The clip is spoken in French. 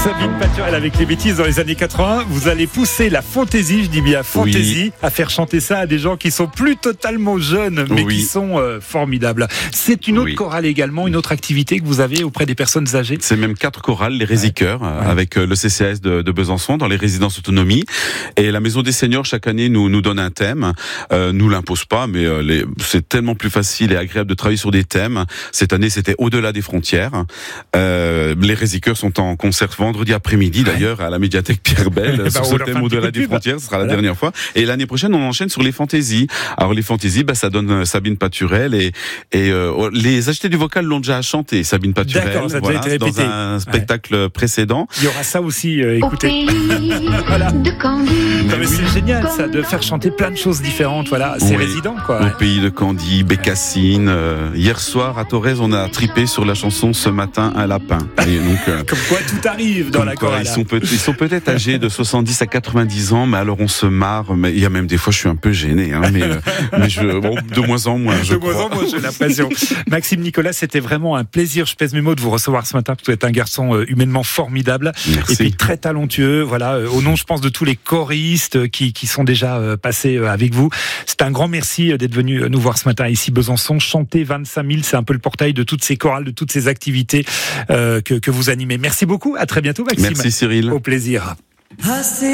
Sabine Paturel avec les bêtises dans les années 80. Vous allez pousser la fantaisie, je dis bien fantaisie, à faire chanter ça à des gens qui sont plus totalement jeunes, mais qui sont formidables. C'est une autre chorale également, une autre activité que vous avez auprès des personnes âgées. C'est même 4 chorales, les Résiqueurs, avec le CCAS de Besançon, dans les résidences autonomie. Et la Maison des Seniors, chaque année, nous donne un thème. Nous l'impose pas, mais c'est tellement plus facile et agréable de travailler sur des thèmes. Cette année, c'était au-delà des frontières. Les Résiqueurs sont en concert vendredi après-midi, d'ailleurs, à la médiathèque Pierre Belle, sur ce thème au-delà des frontières. Ce sera la dernière fois. Et l'année prochaine, on enchaîne sur les fantaisies. Alors, les fantaisies, ça donne Sabine Paturel et les agités du vocal l'ont déjà chanté, Sabine Paturel. D'accord, ça a déjà été répété. Dans un spectacle précédent. Il y aura ça aussi, écoutez. Voilà. Non, mais c'est génial, ça, de faire chanter plein de choses différentes. Voilà, c'est résident, quoi. Au pays de Candy, Bécassine. Hier soir, à Thorez, on a tripé sur la chanson Ce matin, un lapin. Et donc, comme quoi tout arrive dans la chorale. Ils sont peut-être âgés de 70 à 90 ans, mais alors on se marre. Mais il y a même des fois, je suis un peu gêné, de moins en moins, je crois. De moins en moins, j'ai l'impression. Maxime Nicolas, c'était vraiment un plaisir, je pèse mes mots, de vous recevoir ce matin, parce que vous êtes un garçon humainement formidable. Merci. Et puis très talentueux. Voilà, au nom, je pense, de tous les choristes qui sont déjà passés avec vous. C'est un grand merci d'être venu nous voir ce matin ici, Besançon. Chanter 25 000, c'est un peu le portail de toutes ces chorales, de toutes ces activités que vous animez. Merci beaucoup. À très bientôt, Maxime. Merci, Cyril. Au plaisir.